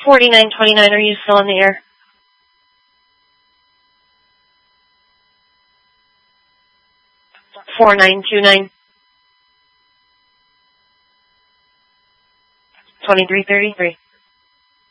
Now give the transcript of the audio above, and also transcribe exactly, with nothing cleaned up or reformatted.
forty-nine twenty-nine, are you still in the air? four nine two nine. twenty-three thirty-three.